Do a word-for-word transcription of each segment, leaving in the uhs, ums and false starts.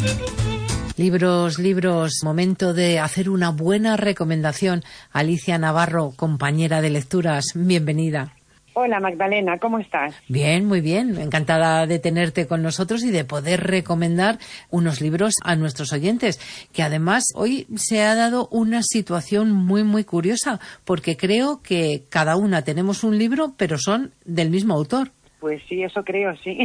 Libros, libros, momento de hacer una buena recomendación. Alicia Navarro, compañera de lecturas, bienvenida. Hola Magdalena, ¿cómo estás? Bien, muy bien. Encantada de tenerte con nosotros y de poder recomendar unos libros a nuestros oyentes. Que además hoy se ha dado una situación muy, muy curiosa, porque creo que cada una tenemos un libro, pero son del mismo autor. Pues sí, eso creo, sí.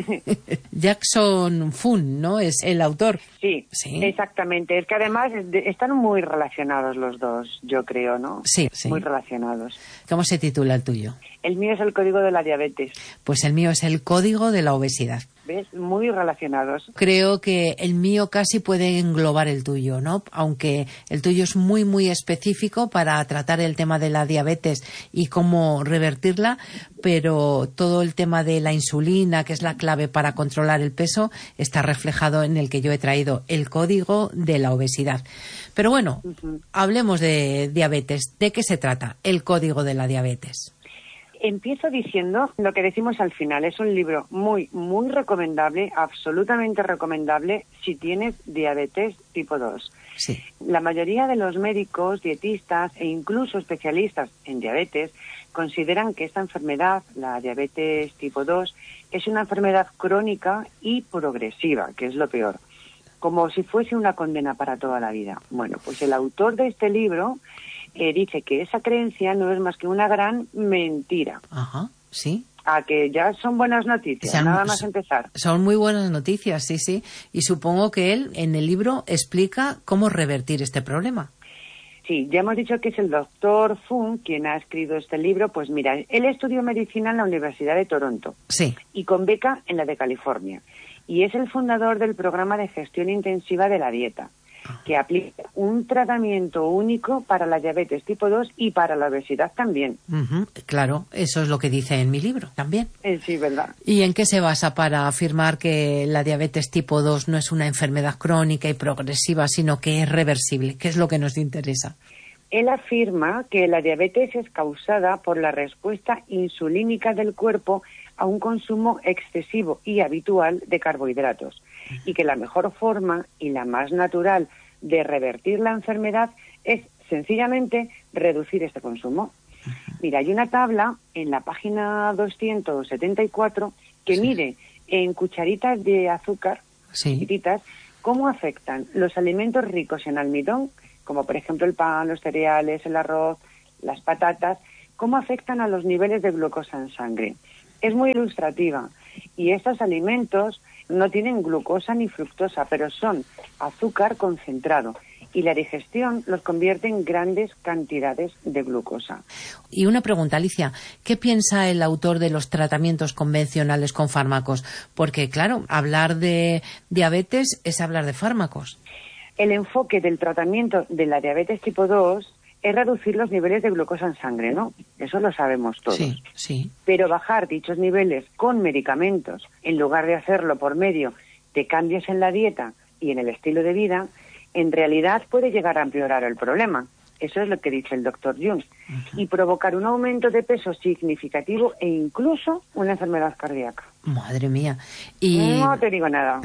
Jackson Fung, ¿no? Es el autor. Sí, sí, exactamente. Es que además están muy relacionados los dos, yo creo, ¿no? Sí, sí. Muy relacionados. ¿Cómo se titula el tuyo? El mío es El código de la diabetes. Pues el mío es El código de la obesidad. ¿Ves? Muy relacionados. Creo que el mío casi puede englobar el tuyo, ¿no? Aunque el tuyo es muy, muy específico para tratar el tema de la diabetes y cómo revertirla, pero todo el tema de la insulina, que es la clave para controlar el peso, está reflejado en el que yo he traído, El código de la obesidad. Pero bueno, uh-huh. Hablemos de diabetes. ¿De qué se trata El código de la diabetes? Empiezo diciendo lo que decimos al final. Es un libro muy, muy recomendable, absolutamente recomendable si tienes diabetes tipo dos. Sí. La mayoría de los médicos, dietistas e incluso especialistas en diabetes consideran que esta enfermedad, la diabetes tipo dos, es una enfermedad crónica y progresiva, que es lo peor, como si fuese una condena para toda la vida. Bueno, pues el autor de este libro Eh, dice que esa creencia no es más que una gran mentira. Ajá, sí. A que ya son buenas noticias, Sean, nada más empezar. Son muy buenas noticias, sí, sí. Y supongo que él en el libro explica cómo revertir este problema. Sí, ya hemos dicho que es el doctor Fung quien ha escrito este libro. Pues mira, él estudió medicina en la Universidad de Toronto. Sí. Y con beca en la de California. Y es el fundador del programa de gestión intensiva de la dieta, que aplica un tratamiento único para la diabetes tipo dos y para la obesidad también. Uh-huh, claro, eso es lo que dice en mi libro también. Eh, sí, ¿verdad? ¿Y en qué se basa para afirmar que la diabetes tipo dos no es una enfermedad crónica y progresiva, sino que es reversible? ¿Qué es lo que nos interesa? Él afirma que la diabetes es causada por la respuesta insulínica del cuerpo a un consumo excesivo y habitual de carbohidratos, y que la mejor forma y la más natural de revertir la enfermedad es sencillamente reducir este consumo. Mira, hay una tabla en la página doscientos setenta y cuatro que sí. mide en cucharitas de azúcar, sí. chiquititas, cómo afectan los alimentos ricos en almidón, como por ejemplo el pan, los cereales, el arroz, las patatas, cómo afectan a los niveles de glucosa en sangre. Es muy ilustrativa y estos alimentos no tienen glucosa ni fructosa, pero son azúcar concentrado y la digestión los convierte en grandes cantidades de glucosa. Y una pregunta, Alicia, ¿qué piensa el autor de los tratamientos convencionales con fármacos? Porque, claro, hablar de diabetes es hablar de fármacos. El enfoque del tratamiento de la diabetes tipo dos es reducir los niveles de glucosa en sangre, ¿no? Eso lo sabemos todos. Sí, sí. Pero bajar dichos niveles con medicamentos, en lugar de hacerlo por medio de cambios en la dieta y en el estilo de vida, en realidad puede llegar a empeorar el problema. Eso es lo que dice el doctor Jung. Uh-huh. Y provocar un aumento de peso significativo e incluso una enfermedad cardíaca. Madre mía. Y... No te digo nada.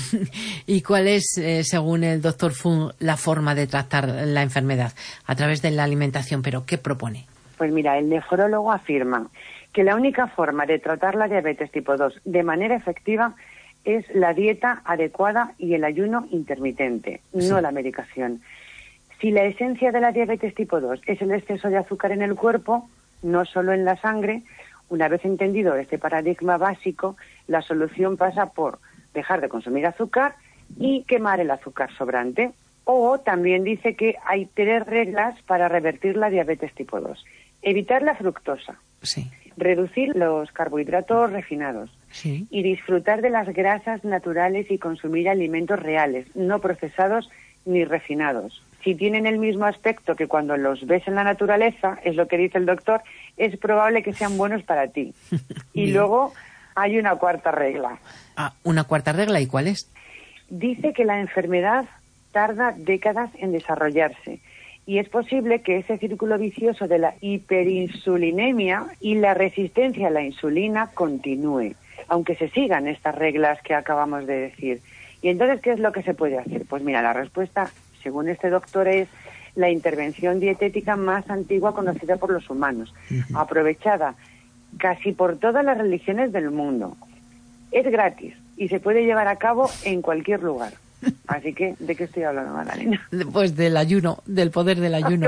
¿Y cuál es, eh, según el doctor Fung, la forma de tratar la enfermedad? A través de la alimentación, ¿pero qué propone? Pues mira, el nefrólogo afirma que la única forma de tratar la diabetes tipo dos de manera efectiva es la dieta adecuada y el ayuno intermitente, sí. no la medicación. Si la esencia de la diabetes tipo dos es el exceso de azúcar en el cuerpo, no solo en la sangre, una vez entendido este paradigma básico, la solución pasa por dejar de consumir azúcar y quemar el azúcar sobrante. O también dice que hay tres reglas para revertir la diabetes tipo dos. Evitar la fructosa, sí. reducir los carbohidratos refinados sí. y disfrutar de las grasas naturales y consumir alimentos reales, no procesados ni refinados. Si tienen el mismo aspecto que cuando los ves en la naturaleza, es lo que dice el doctor, es probable que sean buenos para ti. Y luego hay una cuarta regla. Ah, ¿una cuarta regla? ¿Y cuál es? Dice que la enfermedad tarda décadas en desarrollarse y es posible que ese círculo vicioso de la hiperinsulinemia y la resistencia a la insulina continúe, aunque se sigan estas reglas que acabamos de decir. ¿Y entonces qué es lo que se puede hacer? Pues mira, la respuesta, según este doctor, es la intervención dietética más antigua conocida por los humanos, uh-huh. aprovechada casi por todas las religiones del mundo. Es gratis y se puede llevar a cabo en cualquier lugar. Así que, ¿de qué estoy hablando, Magdalena? Pues del ayuno, del poder del ayuno.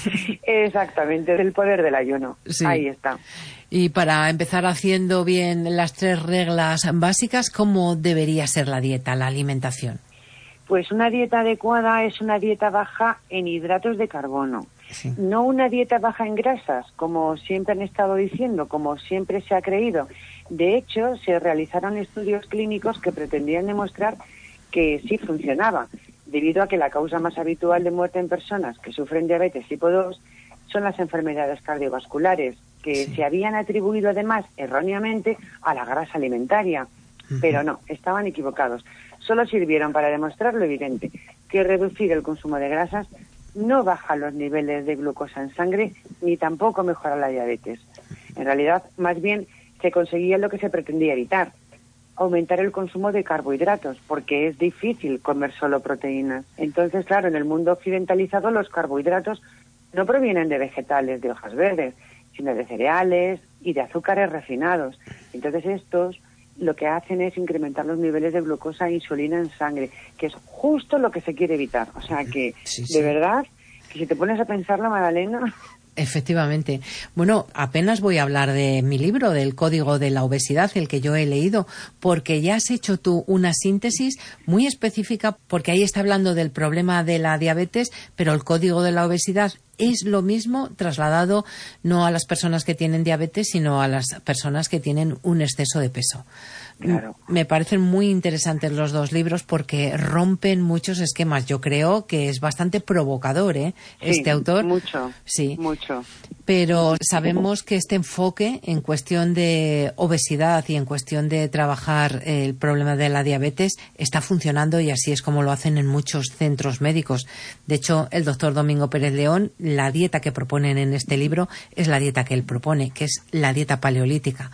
Exactamente, del poder del ayuno. Sí. Ahí está. Y para empezar haciendo bien las tres reglas básicas, ¿cómo debería ser la dieta, la alimentación? Pues una dieta adecuada es una dieta baja en hidratos de carbono. Sí. No una dieta baja en grasas, como siempre han estado diciendo, como siempre se ha creído. De hecho, se realizaron estudios clínicos que pretendían demostrar que sí funcionaba, debido a que la causa más habitual de muerte en personas que sufren diabetes tipo dos son las enfermedades cardiovasculares, que sí. se habían atribuido además erróneamente a la grasa alimentaria. Uh-huh. Pero no, estaban equivocados. Solo sirvieron para demostrar lo evidente, que reducir el consumo de grasas no baja los niveles de glucosa en sangre ni tampoco mejora la diabetes. En realidad, más bien, se conseguía lo que se pretendía evitar, aumentar el consumo de carbohidratos, porque es difícil comer solo proteínas. Entonces, claro, en el mundo occidentalizado los carbohidratos no provienen de vegetales de hojas verdes, sino de cereales y de azúcares refinados. Entonces estos lo que hacen es incrementar los niveles de glucosa e insulina en sangre, que es justo lo que se quiere evitar. O sea que, sí, sí. de verdad, que si te pones a pensarlo, Magdalena... Efectivamente. Bueno, apenas voy a hablar de mi libro, del Código de la Obesidad, el que yo he leído, porque ya has hecho tú una síntesis muy específica, porque ahí está hablando del problema de la diabetes, pero el Código de la Obesidad es lo mismo trasladado no a las personas que tienen diabetes, sino a las personas que tienen un exceso de peso. Claro. Me parecen muy interesantes los dos libros porque rompen muchos esquemas. Yo creo que es bastante provocador, ¿eh? Sí, este autor. Mucho. Sí. Mucho. Pero sabemos que este enfoque en cuestión de obesidad y en cuestión de trabajar el problema de la diabetes está funcionando y así es como lo hacen en muchos centros médicos. De hecho, el doctor Domingo Pérez León, la dieta que proponen en este libro es la dieta que él propone, que es la dieta paleolítica.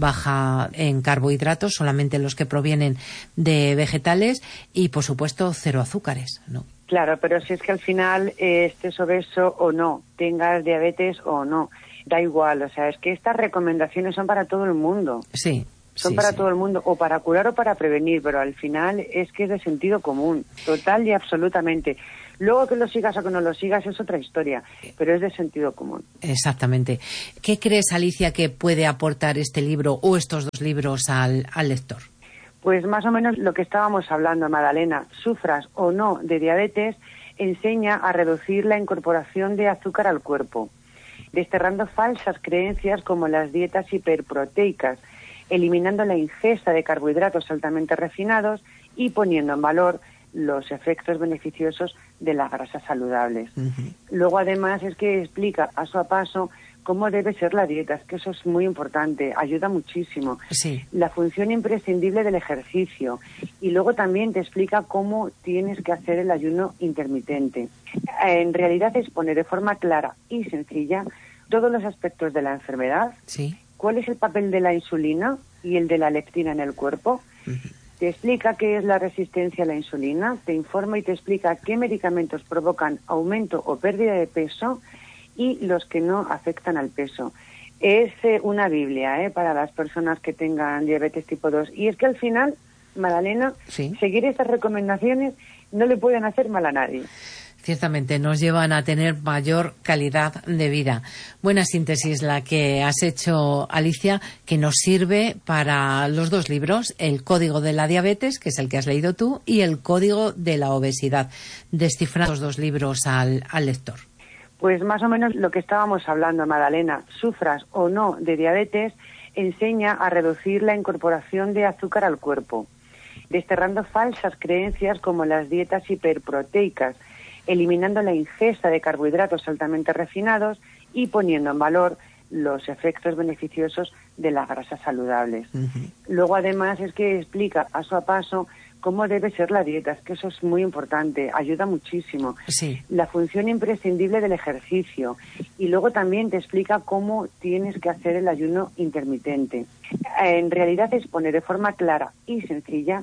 Baja en carbohidratos, solamente los que provienen de vegetales y, por supuesto, cero azúcares, ¿no? Claro, pero si es que al final eh, estés obeso o no, tengas diabetes o no, da igual. O sea, es que estas recomendaciones son para todo el mundo. Sí. Son sí, para sí. todo el mundo, o para curar o para prevenir, pero al final es que es de sentido común, total y absolutamente. Luego que lo sigas o que no lo sigas es otra historia, pero es de sentido común. Exactamente. ¿Qué crees, Alicia, que puede aportar este libro o estos dos libros al, al lector? Pues más o menos lo que estábamos hablando, Magdalena. Sufras o no de diabetes, enseña a reducir la incorporación de azúcar al cuerpo, desterrando falsas creencias como las dietas hiperproteicas, eliminando la ingesta de carbohidratos altamente refinados y poniendo en valor los efectos beneficiosos de las grasas saludables. Uh-huh. Luego, además, es que explica paso a paso cómo debe ser la dieta, es que eso es muy importante, ayuda muchísimo. Sí. La función imprescindible del ejercicio. Y luego también te explica cómo tienes que hacer el ayuno intermitente. En realidad expone de forma clara y sencilla todos los aspectos de la enfermedad. Sí. ¿Cuál es el papel de la insulina y el de la leptina en el cuerpo? Uh-huh. Te explica qué es la resistencia a la insulina, te informa y te explica qué medicamentos provocan aumento o pérdida de peso y los que no afectan al peso. Es eh, una Biblia eh, para las personas que tengan diabetes tipo dos. Y es que al final, Magdalena, ¿sí? seguir estas recomendaciones no le pueden hacer mal a nadie. Ciertamente nos llevan a tener mayor calidad de vida. Buena síntesis la que has hecho, Alicia, que nos sirve para los dos libros, el Código de la Diabetes, que es el que has leído tú, y el Código de la Obesidad. Descifrar los dos libros al, al lector. Pues más o menos lo que estábamos hablando, Magdalena. Sufras o no de diabetes, enseña a reducir la incorporación de azúcar al cuerpo, desterrando falsas creencias como las dietas hiperproteicas, eliminando la ingesta de carbohidratos altamente refinados y poniendo en valor los efectos beneficiosos de las grasas saludables. Uh-huh. Luego, además, es que explica paso a paso cómo debe ser la dieta, es que eso es muy importante, ayuda muchísimo. Sí. La función imprescindible del ejercicio. Y luego también te explica cómo tienes que hacer el ayuno intermitente. En realidad expone de forma clara y sencilla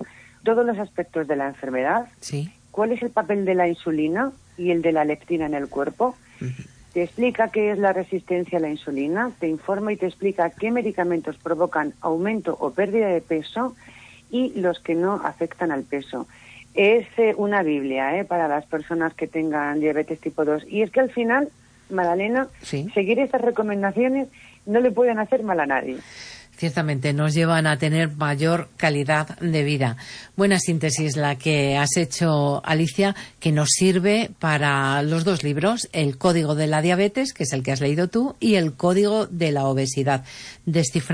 todos los aspectos de la enfermedad, sí. cuál es el papel de la insulina y el de la leptina en el cuerpo, uh-huh. te explica qué es la resistencia a la insulina, te informa y te explica qué medicamentos provocan aumento o pérdida de peso y los que no afectan al peso. Es eh, una Biblia eh, para las personas que tengan diabetes tipo dos. Y es que al final, Madalena, ¿sí? seguir estas recomendaciones no le pueden hacer mal a nadie. Ciertamente nos llevan a tener mayor calidad de vida. Buena síntesis la que has hecho, Alicia, que nos sirve para los dos libros, El Código de la Diabetes, que es el que has leído tú, y El Código de la Obesidad, descifrando